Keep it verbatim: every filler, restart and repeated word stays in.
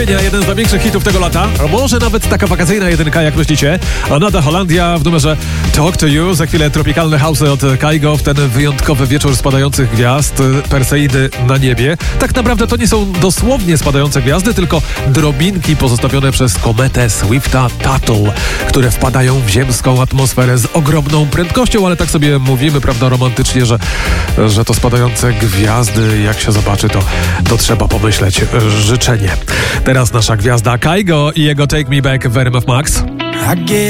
Uwielbienia, jeden z największych hitów tego lata, a może nawet taka wakacyjna jedynka, jak myślicie. Anada Holandia w numerze Talk to You, za chwilę tropikalne house'y od Kygo w ten wyjątkowy wieczór spadających gwiazd, Perseidy na niebie. Tak naprawdę to nie są dosłownie spadające gwiazdy, tylko drobinki pozostawione przez kometę Swifta Tuttle, które wpadają w ziemską atmosferę z ogromną prędkością, ale tak sobie mówimy, prawda, romantycznie, że, że to spadające gwiazdy, jak się zobaczy, to, to trzeba pomyśleć. Życzenie. Teraz nasza gwiazda Kygo i jego Take Me Back w R M F Max.